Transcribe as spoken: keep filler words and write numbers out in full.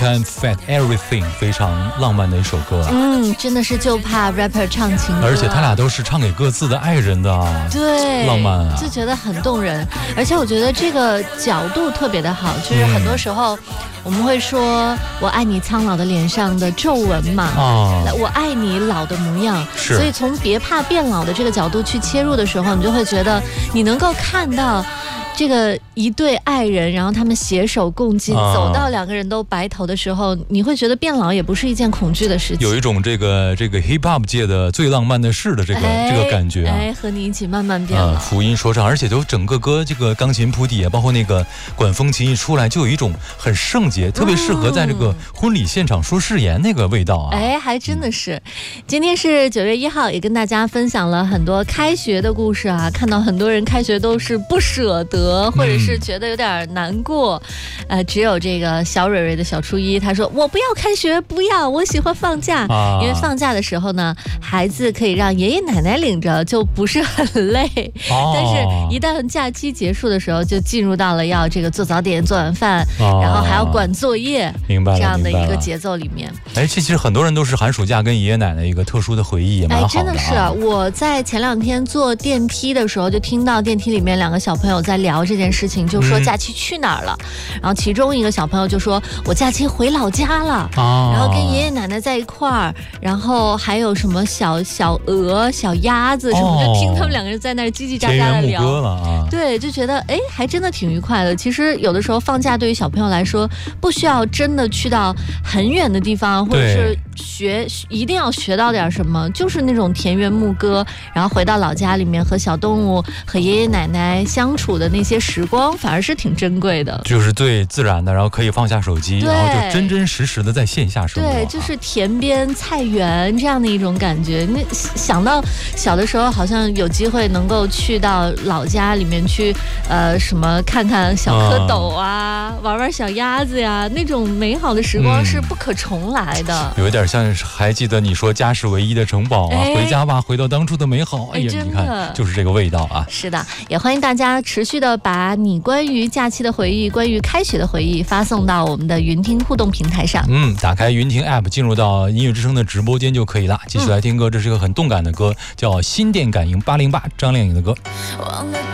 Can't Fight Everything 非常浪漫的一首歌啊， 嗯，真的是就怕 rapper 唱情歌， 而且他俩都是唱给各自的爱人的啊， 对， 浪漫啊， 就觉得很动人。而且我觉得这个角度特别的好，就是很多时候我们会说我爱你苍老的脸上的皱纹嘛，啊，我爱你老的模样， 是， 所以从别怕变老的这个角度去切入的时候，你就会觉得你能够看到这个一对爱人，然后他们携手共进，啊，走到两个人都白头的时候，你会觉得变老也不是一件恐惧的事情， 有一种这个这个 hip hop 界的最浪漫的事的这个、哎、这个感觉啊， 哎，和你一起慢慢变老， 呃、福音说唱，而且都整个歌这个钢琴铺底，包括那个管风琴一出来，就有一种很圣洁，特别适合在这个婚礼现场说誓言那个味道啊， 哎，还真的是。嗯、今天是九月一号，也跟大家分享了很多开学的故事啊，看到很多人开学都是不舍得，或者是觉得有点难过，嗯、呃，只有这个小蕊蕊的小初一，他说我不要开学，不要，我喜欢放假，啊、因为放假的时候呢，孩子可以让爷爷奶奶领着，就不是很累。哦、但是，一旦假期结束的时候，就进入到了要这个做早点、做晚饭，哦、然后还要管作业， 明白了， 这样的一个节奏里面。 哎，其实很多人都是寒暑假跟爷爷奶奶一个特殊的回忆，也蛮好的、啊。 哎，真的是，我在前两天坐电梯的时候，就听到电梯里面两个小朋友在聊这件事情，就说假期去哪儿了，嗯、然后其中一个小朋友就说我假期回老家了，哦、然后跟爷爷奶奶在一块儿，然后还有什么小小鹅、小鸭子什么，哦、就听他们两个人在那儿叽叽喳喳的聊， 了啊、 对，就觉得哎，还真的挺愉快的。其实有的时候放假对于小朋友来说，不需要真的去到很远的地方，或者是学一定要学到点什么，就是那种田园牧歌，然后回到老家里面和小动物、和爷爷奶奶相处的那些时光，反而是挺珍贵的， 就是最自然的，然后可以放下手机，然后就真真实实的在线下生活。 对，就是田边菜园这样的一种感觉。那想到小的时候，好像有机会能够去到老家里面去，呃，什么看看小蝌蚪啊，嗯、玩玩小鸭子呀，那种美好的时光是不可重来的。 嗯、有一点像，还记得你说家是唯一的城堡啊，哎、回家吧，回到当初的美好。哎呀， 哎、 你看，就是这个味道啊。 是的，也欢迎大家持续的把你关于假期的回忆、关于开学的回忆发送到我们的云听互动平台上。 嗯，打开云听 app， 进入到音乐之声的直播间就可以了。继续来听歌，这是一个很动感的歌，叫《心电感应八零八》，张靓颖的歌。